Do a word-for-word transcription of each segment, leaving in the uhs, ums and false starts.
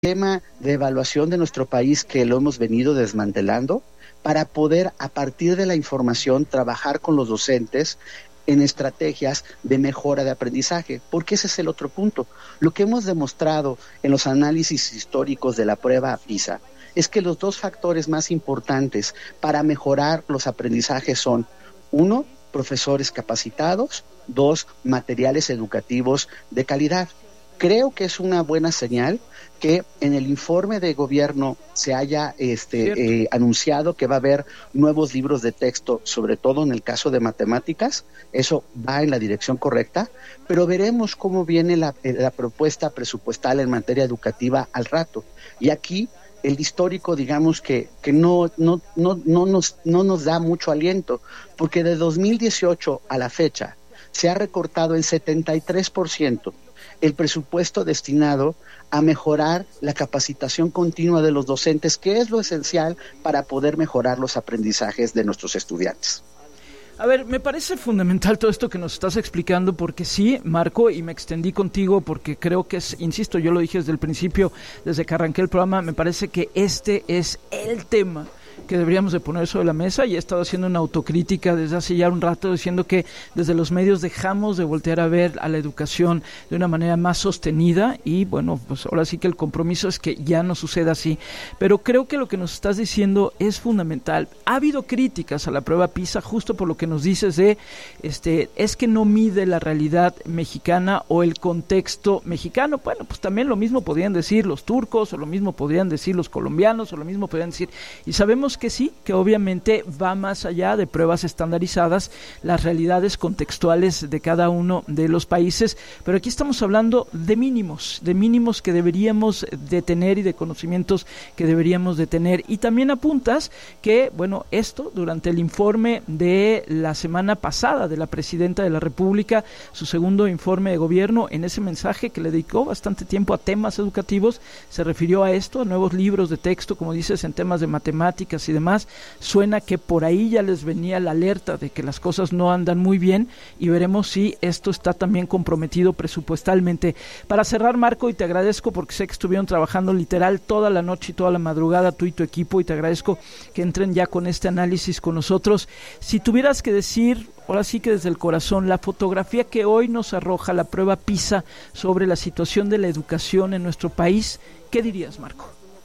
sistema de evaluación de nuestro país que lo hemos venido desmantelando para poder, a partir de la información, trabajar con los docentes en estrategias de mejora de aprendizaje, porque ese es el otro punto. Lo que hemos demostrado en los análisis históricos de la prueba PISA es que los dos factores más importantes para mejorar los aprendizajes son, uno, profesores capacitados, dos, materiales educativos de calidad. Creo que es una buena señal que en el informe de gobierno se haya este, eh, anunciado que va a haber nuevos libros de texto, sobre todo en el caso de matemáticas. Eso va en la dirección correcta, pero veremos cómo viene la, la propuesta presupuestal en materia educativa al rato. Y aquí el histórico, digamos que, que no, no, no, no, nos, no nos da mucho aliento, porque de dos mil dieciocho a la fecha se ha recortado en setenta y tres por ciento el presupuesto destinado a mejorar la capacitación continua de los docentes, que es lo esencial para poder mejorar los aprendizajes de nuestros estudiantes. A ver, me parece fundamental todo esto que nos estás explicando, porque sí, Marco, y me extendí contigo porque creo que es, insisto, yo lo dije desde el principio, desde que arranqué el programa, me parece que este es el tema que deberíamos de poner sobre la mesa, y he estado haciendo una autocrítica desde hace ya un rato diciendo que desde los medios dejamos de voltear a ver a la educación de una manera más sostenida, y bueno, pues ahora sí que el compromiso es que ya no suceda así, pero creo que lo que nos estás diciendo es fundamental. Ha habido críticas a la prueba PISA justo por lo que nos dices de, este, es que no mide la realidad mexicana o el contexto mexicano. Bueno, pues también lo mismo podrían decir los turcos, o lo mismo podrían decir los colombianos, o lo mismo podrían decir, y sabemos que sí, que obviamente va más allá de pruebas estandarizadas, las realidades contextuales de cada uno de los países, pero aquí estamos hablando de mínimos, de mínimos que deberíamos de tener y de conocimientos que deberíamos de tener. Y también apuntas que, bueno, esto durante el informe de la semana pasada de la Presidenta de la República, su segundo informe de gobierno, en ese mensaje que le dedicó bastante tiempo a temas educativos, se refirió a esto, a nuevos libros de texto, como dices, en temas de matemáticas y demás. Suena que por ahí ya les venía la alerta de que las cosas no andan muy bien, y veremos si esto está también comprometido presupuestalmente. Para cerrar, Marco, y te agradezco porque sé que estuvieron trabajando literal toda la noche y toda la madrugada tú y tu equipo, y te agradezco que entren ya con este análisis con nosotros. Si tuvieras que decir, ahora sí que desde el corazón, la fotografía que hoy nos arroja la prueba PISA sobre la situación de la educación en nuestro país, ¿qué dirías, Marco?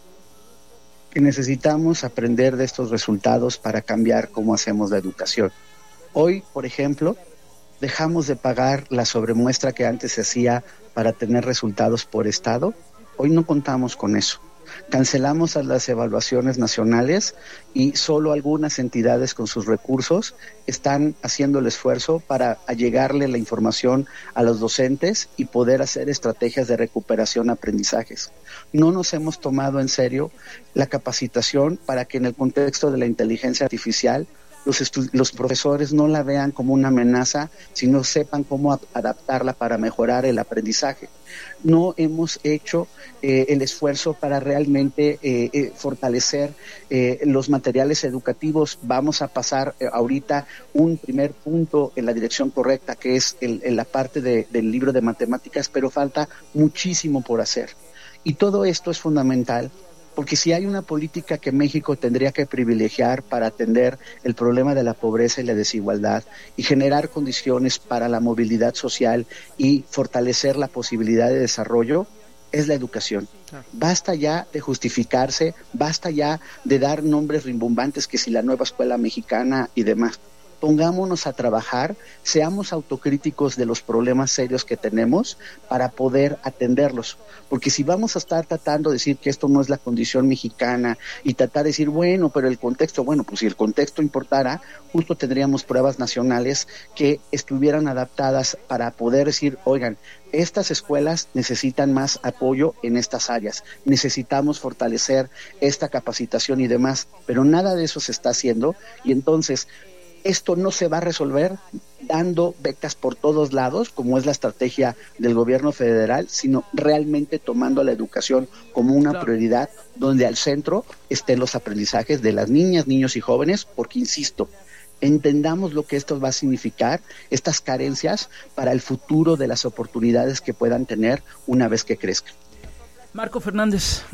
Que necesitamos aprender de estos resultados para cambiar cómo hacemos la educación. Hoy, por ejemplo, dejamos de pagar la sobremuestra que antes se hacía para tener resultados por estado. Hoy no contamos con eso. Cancelamos a las evaluaciones nacionales y solo algunas entidades con sus recursos están haciendo el esfuerzo para allegarle la información a los docentes y poder hacer estrategias de recuperación, aprendizajes. No nos hemos tomado en serio la capacitación para que en el contexto de la inteligencia artificial los, estu- los profesores no la vean como una amenaza, sino sepan cómo a- adaptarla para mejorar el aprendizaje. No hemos hecho eh, el esfuerzo para realmente eh, eh, fortalecer eh, los materiales educativos. Vamos a pasar eh, ahorita un primer punto en la dirección correcta, que es el, en la parte de, del libro de matemáticas, pero falta muchísimo por hacer. Y todo esto es fundamental, porque si hay una política que México tendría que privilegiar para atender el problema de la pobreza y la desigualdad y generar condiciones para la movilidad social y fortalecer la posibilidad de desarrollo, es la educación. Basta ya de justificarse, basta ya de dar nombres rimbombantes que si la nueva escuela mexicana y demás. Pongámonos a trabajar, seamos autocríticos de los problemas serios que tenemos para poder atenderlos, porque si vamos a estar tratando de decir que esto no es la condición mexicana y tratar de decir, bueno, pero el contexto, bueno, pues si el contexto importara, justo tendríamos pruebas nacionales que estuvieran adaptadas para poder decir, oigan, estas escuelas necesitan más apoyo en estas áreas, necesitamos fortalecer esta capacitación y demás, pero nada de eso se está haciendo, y entonces esto no se va a resolver dando becas por todos lados, como es la estrategia del gobierno federal, sino realmente tomando la educación como una claro. prioridad, donde al centro estén los aprendizajes de las niñas, niños y jóvenes, porque insisto, entendamos lo que esto va a significar, estas carencias para el futuro de las oportunidades que puedan tener una vez que crezcan. Marco Fernández,